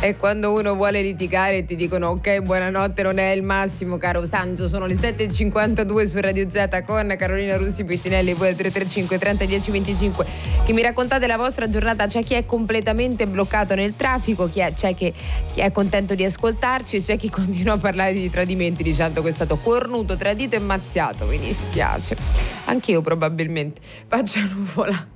E quando uno vuole litigare ti dicono ok, buonanotte, non è il massimo, caro Sangio. Sono le 7.52 su Radio Z con Carolina Russi Pittinelli e voi al 335 30 10 25 che mi raccontate la vostra giornata. C'è chi è completamente bloccato nel traffico, c'è chi è contento di ascoltarci e c'è chi continua a parlare di tradimenti dicendo che è stato cornuto, tradito e mazziato. Mi dispiace, anch'io probabilmente faccio nuvola.